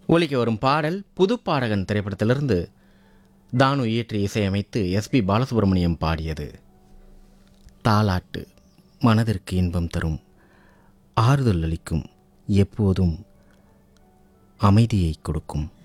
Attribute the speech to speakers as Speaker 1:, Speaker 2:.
Speaker 1: ஒலிக்க வரும் பாடல் புதுப்பாடகன் திரைப்படத்திலிருந்து தானு இயற்றி இசையமைத்து எஸ்பி பாலசுப்ரமணியம் பாடியது. தாலாட்டு மனதிற்கு இன்பம் தரும், ஆறுதல் அளிக்கும், எப்போதும் அமைதியை கொடுக்கும்.